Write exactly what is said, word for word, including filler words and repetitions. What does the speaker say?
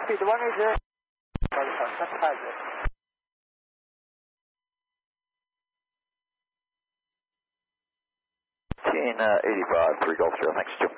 Speed one is uh, that's five. eighty-five, three Gulf Zero, thanks, Jim.